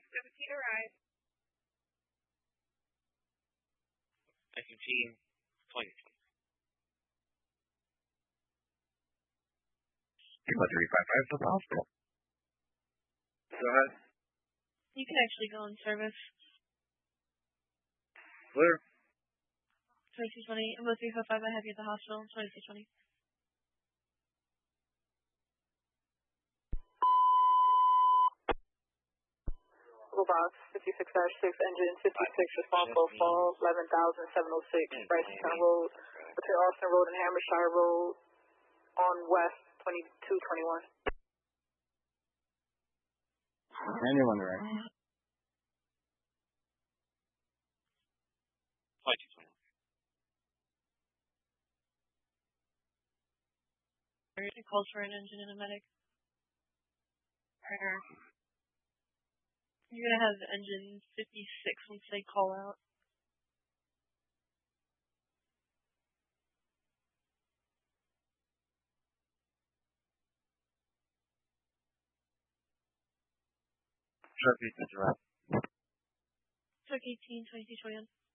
17 arrived. Second team, 20. Lima 355 to the hospital. Go ahead. You can actually go in service. Clear. 2220. Lima 355, I have you at the hospital. 2220. Box 56-6, engine 56, responsible fall 11,706, Bryson Road, between Austin Road and Hammershire Road, on West 2221. Anyone right? 2220. It calls for an engine and a medic. You're going to have engine 56 once they call out. Truck 18, Truck 18, 2221.